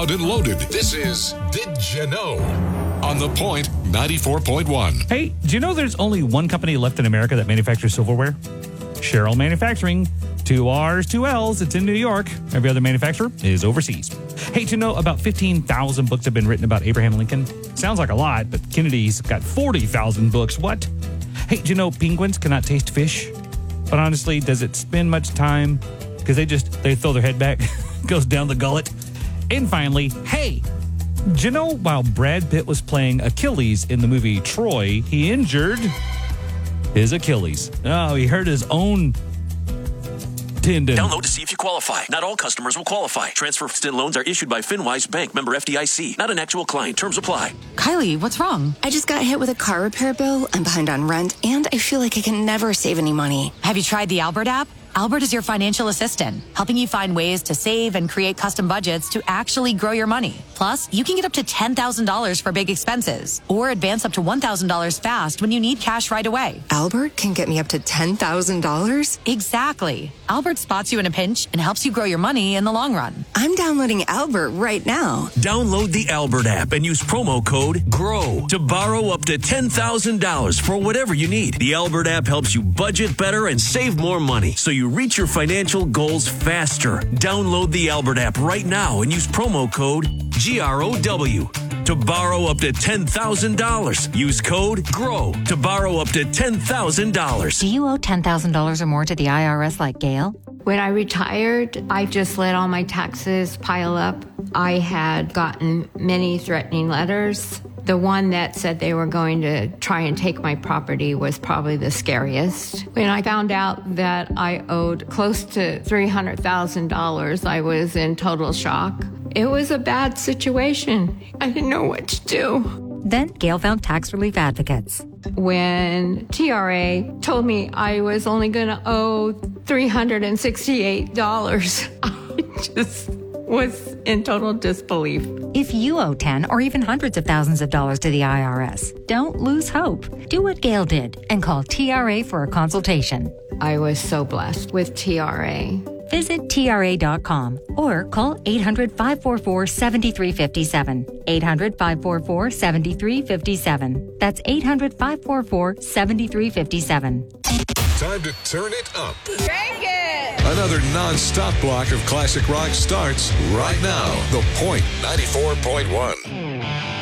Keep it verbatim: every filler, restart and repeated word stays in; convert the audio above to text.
And loaded. This is Did You Know? On The Point ninety-four point one. Hey, do you know there's only one company left in America that manufactures silverware? Cheryl Manufacturing. Two R's, two L's. It's in New York. Every other manufacturer is overseas. Hey, do you know about fifteen thousand books have been written about Abraham Lincoln? Sounds like a lot, but Kennedy's got forty thousand books. What? Hey, do you know penguins cannot taste fish? But honestly, does it spend much time? Because they just, they throw their head back, goes down the gullet. And finally, hey, do you know while Brad Pitt was playing Achilles in the movie Troy, he injured his Achilles. Oh, he hurt his own tendon. Download to see if you qualify. Not all customers will qualify. Transfer student loans are issued by FinWise Bank, member F D I C. Not an actual client. Terms apply. Kylie, what's wrong? I just got hit with a car repair bill. I'm behind on rent, and I feel like I can never save any money. Have you tried the Albert app? Albert is your financial assistant, helping you find ways to save and create custom budgets to actually grow your money. Plus, you can get up to ten thousand dollars for big expenses or advance up to one thousand dollars fast when you need cash right away. Albert can get me up to ten thousand dollars? Exactly. Albert spots you in a pinch and helps you grow your money in the long run. I'm downloading Albert right now. Download the Albert app and use promo code GROW to borrow up to ten thousand dollars for whatever you need. The Albert app helps you budget better and save more money so you reach your financial goals faster. Download the Albert app right now and use promo code G R O W to borrow up to ten thousand dollars. Use code GROW to borrow up to ten thousand dollars. Do you owe ten thousand dollars or more to the I R S like Gail? When I retired, I just let all my taxes pile up. I had gotten many threatening letters. The one that said they were going to try and take my property was probably the scariest. When I found out that I owed close to three hundred thousand dollars, I was in total shock. It was a bad situation. I didn't know what to do. Then Gail found tax relief advocates. When T R A told me I was only going to owe three hundred sixty-eight dollars, I just was in total disbelief. If you owe ten or even hundreds of thousands of dollars to the I R S, don't lose hope. Do what Gail did and call T R A for a consultation. I was so blessed with T R A. Visit T R A dot com or call eight hundred, five four four, seven three five seven. eight hundred, five four four, seven three five seven. That's eight hundred, five four four, seven three five seven. Time to turn it up. Crank it! Another non-stop block of classic rock starts right now. The Point ninety-four point one.